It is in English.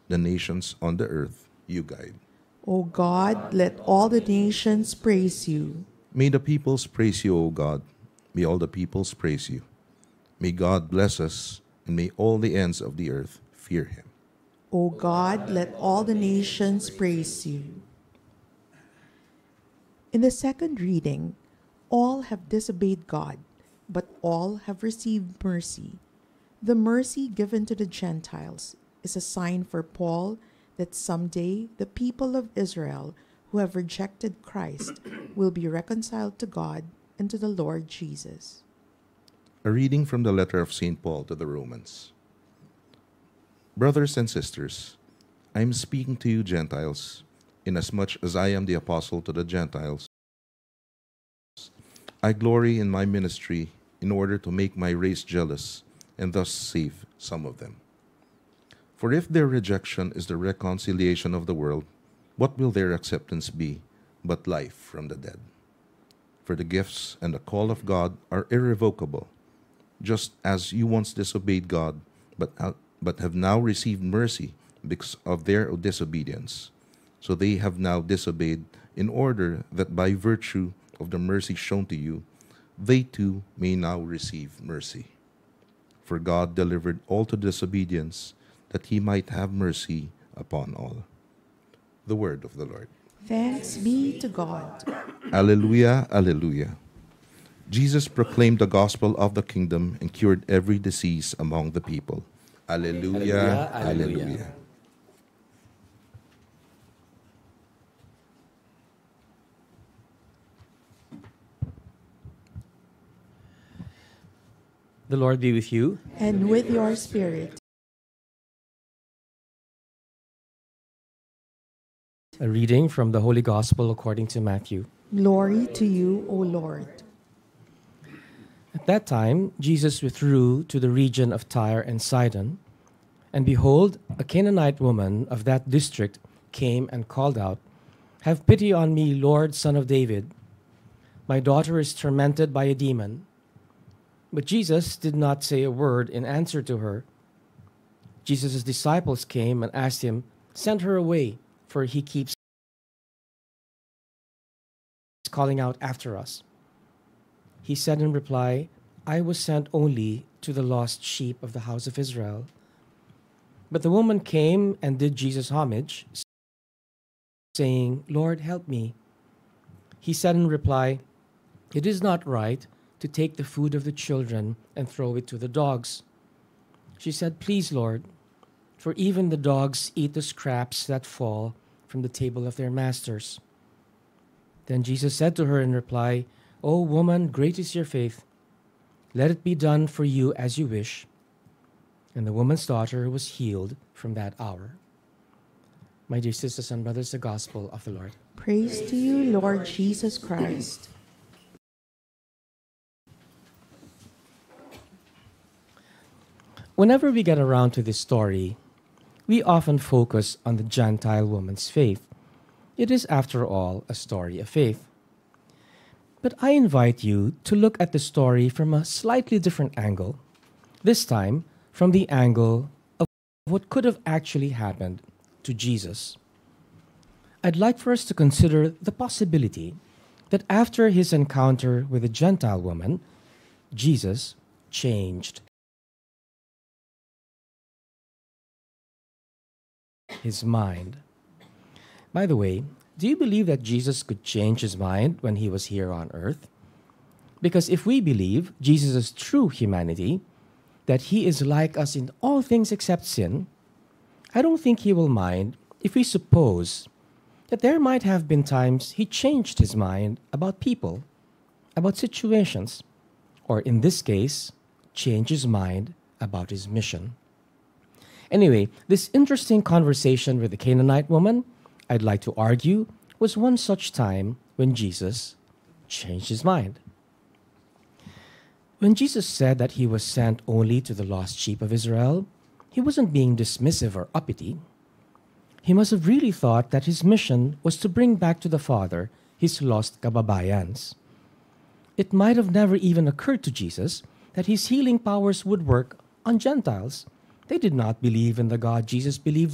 the nations on the earth you guide. O God, let all the nations praise you. May the peoples praise you, O God. May all the peoples praise you. May God bless us, and may all the ends of the earth fear him. O God, let all the nations praise you. In the second reading, all have disobeyed God, but all have received mercy. The mercy given to the Gentiles is a sign for Paul that someday the people of Israel who have rejected Christ will be reconciled to God and to the Lord Jesus. A reading from the letter of St. Paul to the Romans. Brothers and sisters, I am speaking to you Gentiles, inasmuch as I am the apostle to the Gentiles. I glory in my ministry in order to make my race jealous and thus save some of them. For if their rejection is the reconciliation of the world, what will their acceptance be but life from the dead? For the gifts and the call of God are irrevocable, just as you once disobeyed God, but have now received mercy because of their disobedience. So they have now disobeyed in order that by virtue of the mercy shown to you, they too may now receive mercy. For God delivered all to disobedience, that he might have mercy upon all. The word of the Lord. Thanks be to God. Alleluia, alleluia. Jesus proclaimed the gospel of the kingdom and cured every disease among the people. Alleluia, alleluia. The Lord be with you. And with your spirit. A reading from the Holy Gospel according to Matthew. Glory to you, O Lord. At that time, Jesus withdrew to the region of Tyre and Sidon, and behold, a Canaanite woman of that district came and called out, "Have pity on me, Lord, Son of David. My daughter is tormented by a demon." But Jesus did not say a word in answer to her. Jesus' disciples came and asked him, "Send her away, for he keeps calling out after us." He said in reply, "I was sent only to the lost sheep of the house of Israel." But the woman came and did Jesus homage, saying, "Lord, help me." He said in reply, "It is not right to take the food of the children and throw it to the dogs." She said, "Please, Lord, for even the dogs eat the scraps that fall from the table of their masters." Then Jesus said to her in reply, "O woman, great is your faith. Let it be done for you as you wish." And the woman's daughter was healed from that hour. My dear sisters and brothers, the gospel of the Lord. Praise to you, Lord Jesus Christ. Whenever we get around to this story, we often focus on the Gentile woman's faith. It is, after all, a story of faith. But I invite you to look at the story from a slightly different angle, this time from the angle of what could have actually happened to Jesus. I'd like for us to consider the possibility that after his encounter with the Gentile woman, Jesus changed his mind. By the way, do you believe that Jesus could change his mind when he was here on earth? Because if we believe Jesus' true humanity, that he is like us in all things except sin, I don't think he will mind if we suppose that there might have been times he changed his mind about people, about situations, or in this case, changed his mind about his mission. Anyway, this interesting conversation with the Canaanite woman, I'd like to argue, was one such time when Jesus changed his mind. When Jesus said that he was sent only to the lost sheep of Israel, he wasn't being dismissive or uppity. He must have really thought that his mission was to bring back to the Father his lost kababayans. It might have never even occurred to Jesus that his healing powers would work on Gentiles. They did not believe in the God Jesus believed